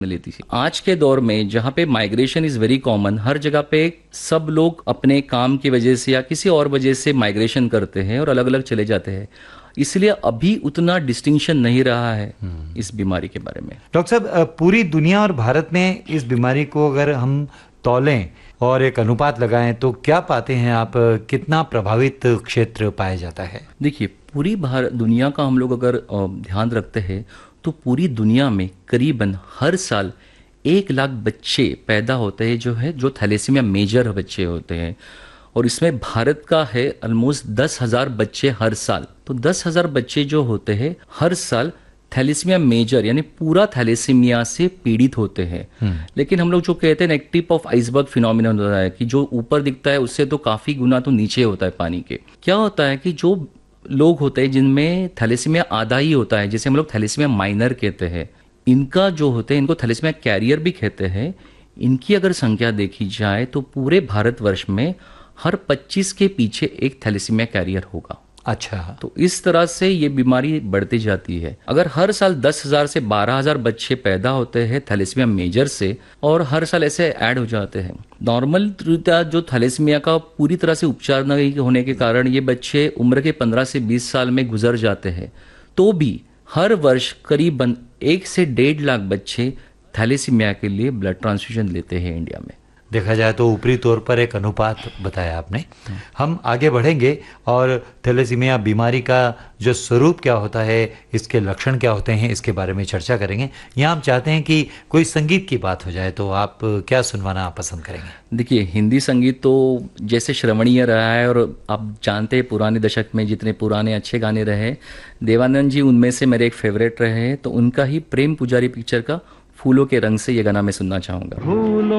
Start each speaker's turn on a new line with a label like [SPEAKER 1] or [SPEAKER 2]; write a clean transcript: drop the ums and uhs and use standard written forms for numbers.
[SPEAKER 1] लेती थी। आज के दौर में जहाँ पे माइग्रेशन इज वेरी कॉमन, हर जगह पे सब लोग अपने काम की वजह से या किसी और वजह से माइग्रेशन करते हैं और अलग अलग चले जाते हैं, इसलिए अभी उतना डिस्टिंक्शन नहीं रहा है इस बीमारी के बारे में।
[SPEAKER 2] डॉक्टर साहब, पूरी दुनिया और भारत में इस बीमारी को अगर हम तौलें और एक अनुपात लगाएं तो क्या पाते हैं आप, कितना प्रभावित क्षेत्र पाया जाता है?
[SPEAKER 1] देखिए, पूरी भारत दुनिया का हम लोग अगर ध्यान रखते हैं तो पूरी दुनिया में करीबन हर साल 1 लाख बच्चे पैदा होते हैं जो थैलेसीमिया मेजर बच्चे होते हैं, और इसमें भारत का है ऑलमोस्ट 10,000 बच्चे हर साल। तो 10,000 बच्चे जो होते हैं हर साल थैलेसीमिया मेजर यानी पूरा थैलेसीमिया से पीड़ित होते हैं। लेकिन हम लोग जो कहते हैं ना, एक टिप ऑफ आइसबर्ग फिनोमिनन होता है कि जो ऊपर दिखता है उससे तो काफ़ी गुना तो नीचे होता है पानी के। क्या होता है कि जो लोग होते हैं जिनमें थैलेसीमिया आधा ही होता है, जैसे हम लोग थैलेसीमिया माइनर कहते हैं, इनका जो होते हैं इनको थैलेसीमिया कैरियर भी कहते हैं, इनकी अगर संख्या देखी जाए तो पूरे भारतवर्ष में हर 25 के पीछे एक थैलेसीमिया कैरियर होगा।
[SPEAKER 2] अच्छा,
[SPEAKER 1] तो इस तरह से ये बीमारी बढ़ती जाती है। अगर हर साल 10,000 से 12,000 बच्चे पैदा होते हैं थैलेसीमिया मेजर से, और हर साल ऐसे ऐड हो जाते हैं। नॉर्मल जो थैलेसीमिया का पूरी तरह से उपचार नहीं होने के कारण ये बच्चे उम्र के 15 से 20 साल में गुजर जाते हैं, तो भी हर वर्ष करीबन 1 से 1.5 लाख बच्चे थैलेसीमिया के लिए ब्लड ट्रांसफ्यूजन लेते हैं इंडिया में।
[SPEAKER 2] देखा जाए तो ऊपरी तौर पर एक अनुपात बताया आपने। हम आगे बढ़ेंगे और थैलेसीमिया बीमारी का जो स्वरूप क्या होता है, इसके लक्षण क्या होते हैं, इसके बारे में चर्चा करेंगे। यहाँ हम चाहते हैं कि कोई संगीत की बात हो जाए, तो आप क्या सुनवाना पसंद करेंगे?
[SPEAKER 1] देखिए, हिंदी संगीत तो जैसे श्रवणीय रहा है, और आप जानते हैं पुराने दशक में जितने पुराने अच्छे गाने रहे, देवानंद जी उनमें से मेरे एक फेवरेट रहे हैं। तो उनका ही प्रेम पुजारी पिक्चर का फूलों के रंग से ये गाना मैं सुनना चाहूँगा।